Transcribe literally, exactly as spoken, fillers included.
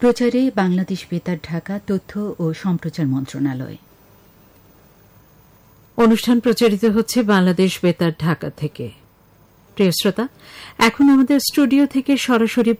প্রচারে বাংলাদেশ বেতার ঢাকা তথ্য ও সম্প্রচার মন্ত্রণালয়। অনুষ্ঠান প্রচারিত হচ্ছে বাংলাদেশ বেতার ঢাকা থেকে। প্রিয় শ্রোতা, এখন আমাদের স্টুডিও থেকে সরাসরি